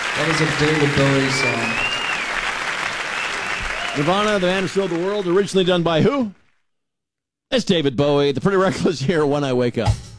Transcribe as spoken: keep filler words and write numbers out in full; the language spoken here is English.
That was a David Bowie song. Nirvana, the man who showed the world, originally done by who? It's David Bowie. The Pretty Reckless here, When I Wake Up.